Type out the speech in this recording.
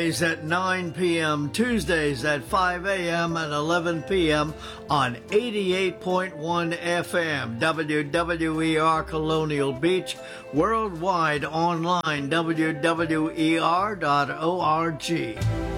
At 9 p.m., Tuesdays at 5 a.m. and 11 p.m. on 88.1 FM, WWER Colonial Beach, worldwide online, WWER.org.